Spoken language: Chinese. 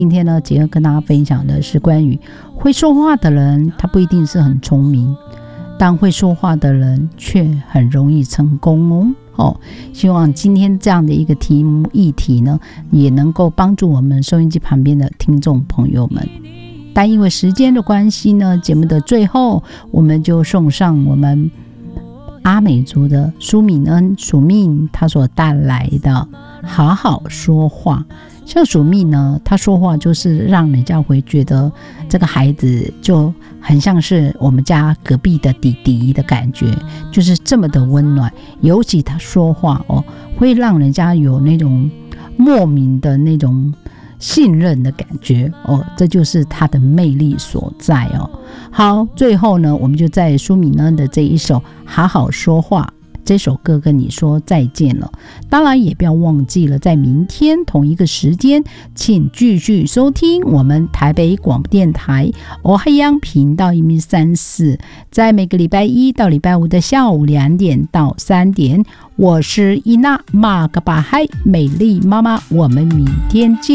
今天呢，杰要跟大家分享的是关于会说话的人，他不一定是很聪明，但会说话的人却很容易成功哦。希望今天这样的一个议题呢，也能够帮助我们收音机旁边的听众朋友们。但因为时间的关系呢，节目的最后我们就送上我们阿美族的舒敏恩署命他所带来的好好说话。像署命呢，他说话就是让人家会觉得这个孩子就很像是我们家隔壁的弟弟的感觉，就是这么的温暖。尤其他说话会让人家有那种莫名的那种信任的感觉这就是他的魅力所在好，最后呢，我们就在舒敏恩的这一首好好说话这首歌跟你说再见了。当然也不要忘记了，在明天同一个时间，请继续收听我们台北广播电台欧海洋频道134，在每个礼拜一到礼拜五的下午2点到3点，我是伊娜马格巴嗨美丽妈妈，我们明天见。